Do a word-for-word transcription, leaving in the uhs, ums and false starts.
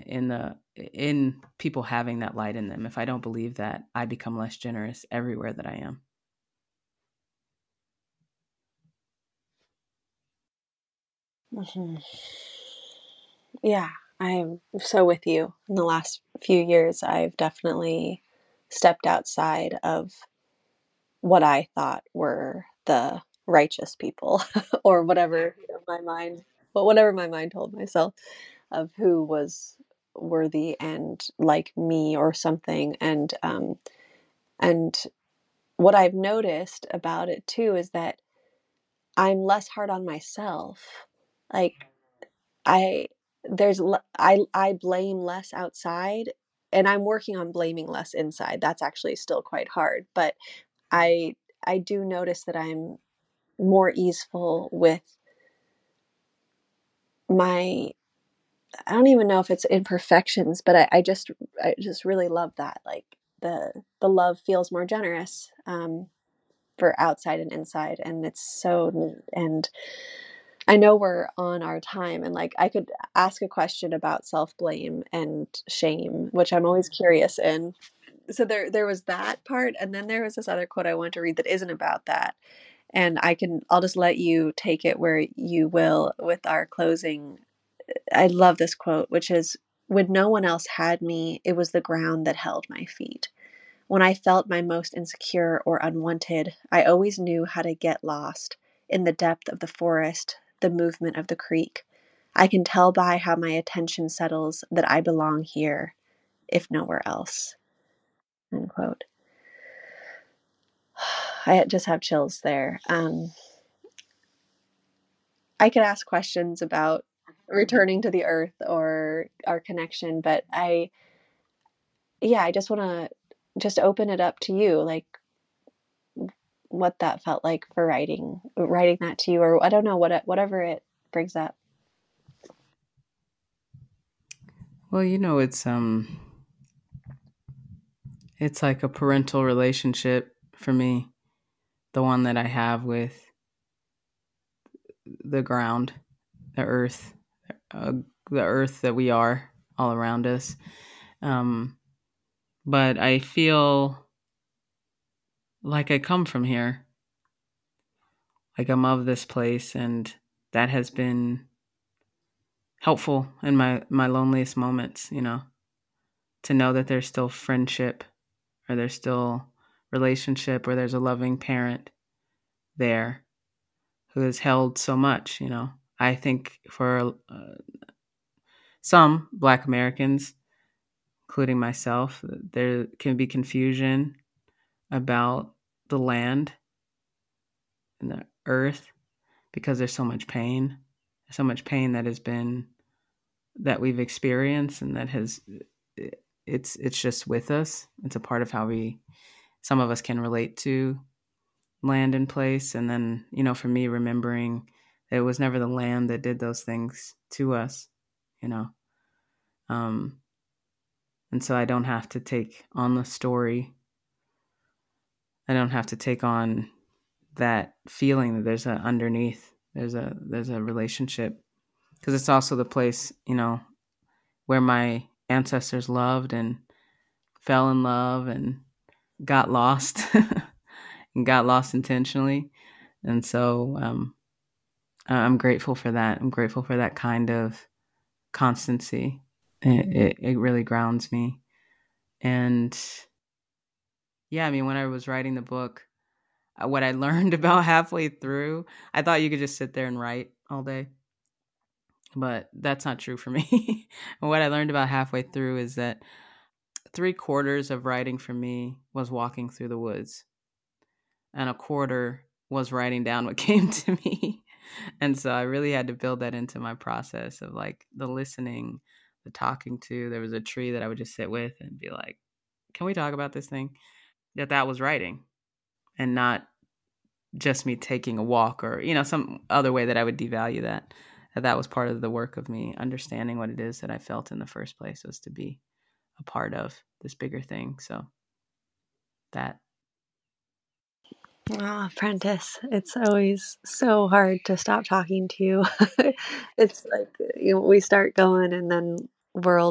in the in people having that light in them. If I don't believe that, I become less generous everywhere that I am. Mm-hmm. Yeah, I'm so with you. In the last few years, I've definitely stepped outside of what I thought were the righteous people or whatever, you know, my mind, but whatever my mind told myself of who was worthy and like me or something. And um and what I've noticed about it too is that I'm less hard on myself. Like I there's l- I I blame less outside, and I'm working on blaming less inside. That's actually still quite hard, but I I do notice that I'm more easeful with my, I don't even know if it's imperfections, but I, I just I just really love that. Like the the love feels more generous um, for outside and inside, and it's so neat. And I know we're on our time, and like I could ask a question about self blame and shame, which I'm always curious in. So there there was that part, and then there was this other quote I want to read that isn't about that. And I can I'll just let you take it where you will with our closing. I love this quote, which is, when no one else had me, it was the ground that held my feet. When I felt my most insecure or unwanted, I always knew how to get lost in the depth of the forest, the movement of the creek. I can tell by how my attention settles that I belong here, if nowhere else. End quote. I just have chills there. Um, I could ask questions about returning to the earth or our connection, but I, yeah, I just want to just open it up to you, like what that felt like for writing, writing that to you, or I don't know what, it, whatever it brings up. Well, you know, it's um, it's like a parental relationship for me, the one that I have with the ground, the earth, uh, the earth that we are all around us. Um, but I feel like I come from here, like I'm of this place, and that has been helpful in my my loneliest moments. You know, to know that there's still friendship, or there's still relationship, or there's a loving parent there who has held so much. You know, I think for uh, some Black Americans, including myself, there can be confusion about the land and the earth because there's so much pain, so much pain that has been that we've experienced, and that has it's it's just with us. It's a part of how we some of us can relate to land and place. And then, you know, for me, remembering that it was never the land that did those things to us, you know. Um, and so I don't have to take on the story. I don't have to take on that feeling that there's a underneath. There's a there's a relationship, because it's also the place, you know, where my ancestors loved and fell in love and got lost and got lost intentionally. And so um, I'm grateful for that. I'm grateful for that kind of constancy. It, it, it really grounds me. And yeah, I mean, when I was writing the book, uh, what I learned about halfway through, I thought you could just sit there and write all day. But that's not true for me. And what I learned about halfway through is that three quarters of writing for me was walking through the woods, and a quarter was writing down what came to me. And so I really had to build that into my process of like the listening, the talking to. There was a tree that I would just sit with and be like, can we talk about this thing? That that was writing, and not just me taking a walk, or, you know, some other way that I would devalue that. That that was part of the work of me understanding what it is that I felt in the first place, was to be a part of this bigger thing. So that. Ah, Prentice, it's always so hard to stop talking to you. It's like, you know, we start going and then world